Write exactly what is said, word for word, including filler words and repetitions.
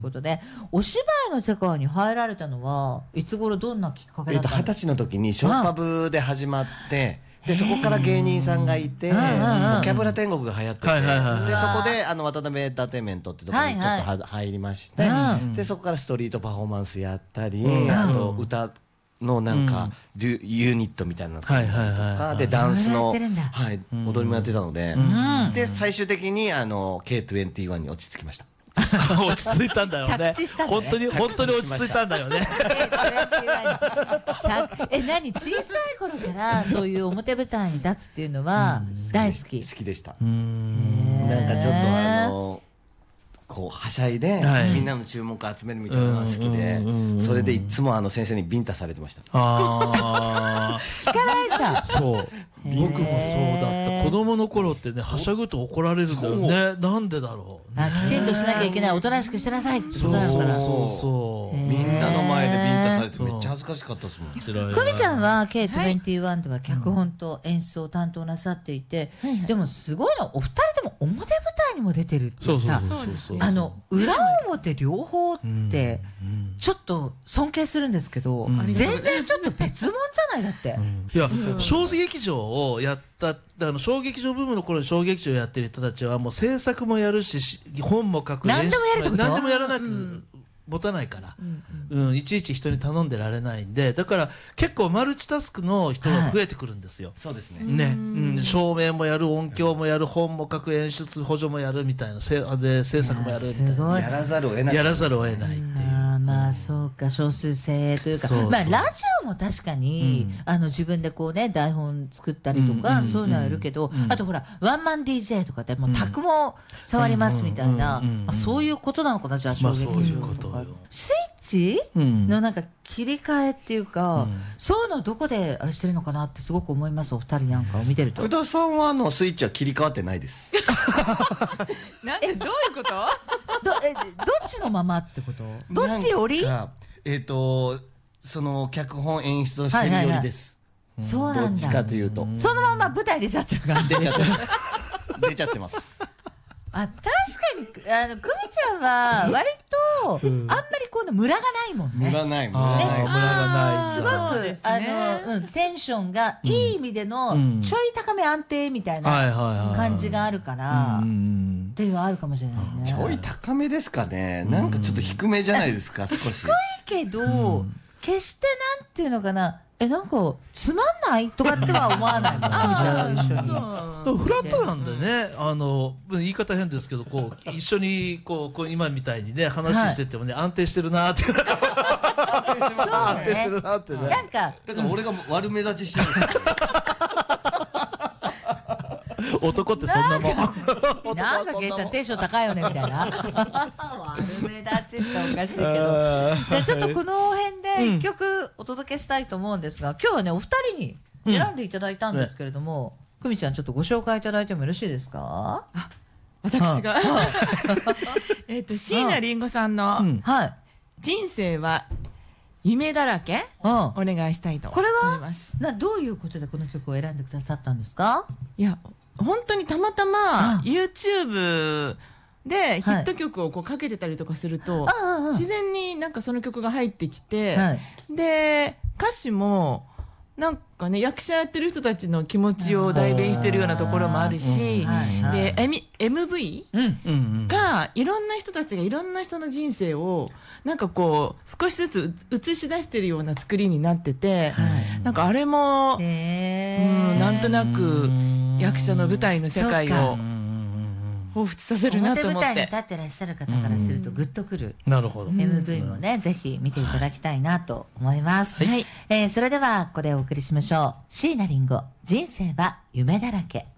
ということで、お芝居の世界に入られたのはいつ頃、どんなきっかけだったんですか？ えっと、二十歳の時にショーパブで始まって、でそこから芸人さんがいて、キャブラ天国が流行ってて、でそこであの渡辺エンターテインメントってところにちょっとは入りまして、でそこからストリートパフォーマンスやったり、あと歌のなんかユニットみたいなのとかでダンスの踊りもやってたので、で最終的にあの ケーにじゅういち に落ち着きました。 落ち着いたんだよね。本当に本当に落ち着いたんだよね。 え、何、小さい頃からそういう表舞台に立つっていうのは大好き？ 好きでした。なんかちょっとあのこうはしゃいでみんなの注目を集めるみたいなのが好きで、それでいつもあの先生にビンタされてました。 ああ、 叱られた。 そう、僕もそうだった。子供の頃ってね、はしゃぐと怒られるんだよね。なんでだろう。 あ、きちんとしなきゃいけない、おとなしくしてなさいってことだから。 そうそう、 みんなの前でビンタされてめっちゃ恥ずかしかったですもん。 久美ちゃんは ケーにじゅういち では脚本と演出を担当なさっていて、でもすごいの、お二人とも表舞台にも出てるっていうさ、あの裏表両方ってちょっと尊敬するんですけど、全然ちょっと別物じゃない。だっていや、小劇場をやったあの小劇場ブームの頃に小劇場やってる人たちはもう制作もやるし本も書く、 何でもやるってこと？ 何でもやらないと持たないから、うん、いちいち人に頼んでられないんで、だから結構マルチタスクの人が増えてくるんですよ。 そうですね。 ね、うん、照明もやる、音響もやる、本も書く、演出補助もやるみたいな、せで制作もやるみたいな、 やらざるを得ない。 やらざるを得ないっていう。 あ、まあそうか、少数制というか、まあラジオも確かに、うん、あの自分でこうね台本作ったりとか、うん、そういうのはやるけど、うん、あとほらワンマン ディージェー とかでもう卓も触りますみたいな、そういうことなのかな、じゃあ小劇場とか、スイッチのなんか切り替えっていうか、うん、そういうのどこであれしてるのかなってすごく思います。お二人なんかを見てると。 福田さんはあのスイッチは切り替わってないです。 なんで、どういうこと？ どえどっちのままってこと？どっちより？ えっとその脚本演出をしてるよりです。 そうなんだ。 どっちかというとそのまま舞台出ちゃってる感じ。 出ちゃってます。出ちゃってます。 あ、確かにあの久美ちゃんは割と、うん、あんまりこうムラがないもんね。 ムラない、ムラない、 ムラがない。 すごく、ね、あの、うん、テンションがいい意味での、うん、ちょい高め安定みたいな感じがあるから、っていうのはあるかもしれないね。 ちょい高めですかね。なんかちょっと低めじゃないですか、少し。 低いけど、うん、決してなんていうのかな。え、なんかつまんないとかっては思わないの？久美ちゃんと一緒に。 フラットなんでね、あの言い方変ですけど、こう一緒にこうこう今みたいにね話しててもね、安定してるなーって。安定してるなーってね。 なんかだから俺が悪目立ちしてる。 男ってそんなもん。 なんかゲイさんテンション高いよねみたいな。悪目立ちっておかしいけど。じゃあちょっとこの辺で一曲お届けしたいと思うんですが、今日はねお二人に選んでいただいたんですけれども、久美ちゃんちょっとご紹介いただいてもよろしいですか？ あ、私がえっと椎名林檎さんの人生は夢だらけ、うん、お願いしたいと思います。 これはなどういうことでこの曲を選んでくださったんですか？ いや、本当にたまたま YouTube でヒット曲をこうかけてたりとかすると、はい、自然になんかその曲が入ってきて、はい、で歌詞もなんかね、役者やってる人たちの気持ちを代弁してるようなところもあるし、で エムブイ がいろんな人たちがいろんな人の人生をなんかこう少しずつ映し出してるような作りになってて、なんかあれも、うん、なんとなく役者の舞台の世界を彷彿させるなと思って。 表舞台に立ってらっしゃる方からするとグッとくる、 なるほど、 エムブイ もね、ぜひ見ていただきたいなと思います。はい、えー、それではこれをお送りしましょう。椎名林檎、人生は夢だらけ。